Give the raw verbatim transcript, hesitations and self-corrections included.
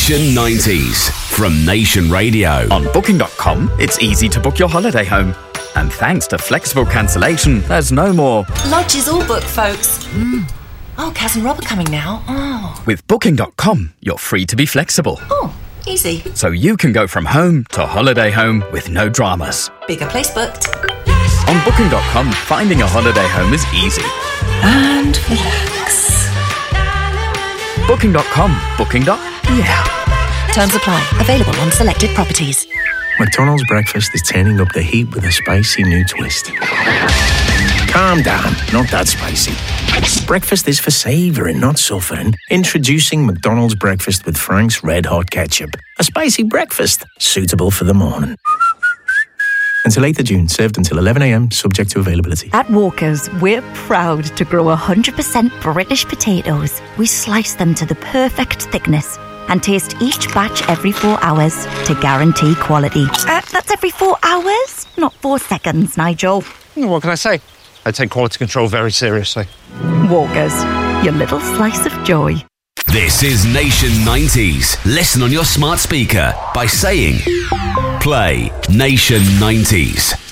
Nation nineties from Nation Radio. On booking dot com, it's easy to book your holiday home. And thanks to flexible cancellation, there's no more lodge is all booked, folks. Mm. Oh, Kaz and Rob are coming now. Oh. With booking dot com, you're free to be flexible. Oh, easy. So you can go from home to holiday home with no dramas. Bigger place booked. On booking dot com, finding a holiday home is easy. And relax. booking dot com. Booking. Yeah. Terms apply. Available on selected properties. McDonald's breakfast is turning up the heat with a spicy new twist. Calm down, not that spicy. Breakfast is for savouring, not suffering. Introducing McDonald's breakfast with Frank's Red Hot Ketchup. A spicy breakfast, suitable for the morning. Until eighth of June, served until eleven a.m, subject to availability. At Walker's, we're proud to grow one hundred percent British potatoes. We slice them to the perfect thickness and taste each batch every four hours to guarantee quality. Uh, that's every four hours, not four seconds, Nigel. What can I say? I take quality control very seriously. Walker's, your little slice of joy. This is Nation nineties. Listen on your smart speaker by saying, play Nation nineties.